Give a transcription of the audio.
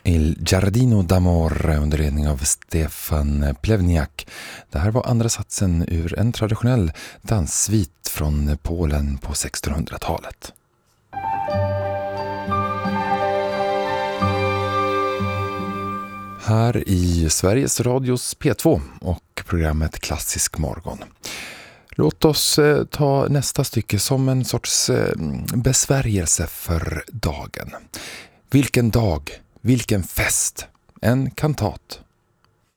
Il Giardino d'Amore under ledning av Stefan Plewniak. Det här var andra satsen ur en traditionell danssvit från Polen på 1600-talet. Här i Sveriges Radios P2 och programmet Klassisk morgon. Låt oss ta nästa stycke som en sorts besvärjelse för dagen. Vilken dag, vilken fest, en kantat